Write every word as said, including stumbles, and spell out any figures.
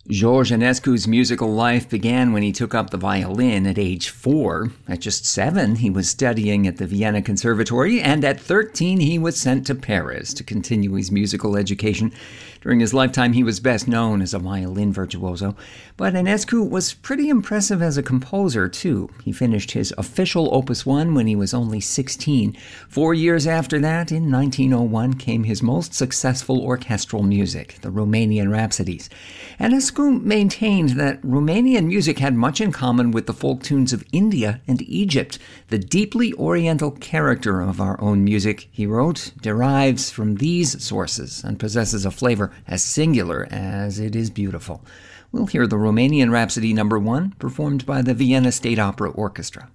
George Enescu's musical life began when he took up the violin at age four. At just seven, he was studying at the Vienna Conservatory, and at thirteen, he was sent to Paris to continue his musical education. During his lifetime, he was best known as a violin virtuoso, but Enescu was pretty impressive as a composer, too. He finished his official Opus one when he was only sixteen. Four years after that, in nineteen oh one, came his most successful orchestral music, the Romanian Rhapsodies. Enescu maintained that Romanian music had much in common with the folk tunes of India and Egypt. The deeply oriental character of our own music, he wrote, derives from these sources and possesses a flavor as singular as it is beautiful. We'll hear the Romanian Rhapsody number one, performed by the Vienna State Opera Orchestra.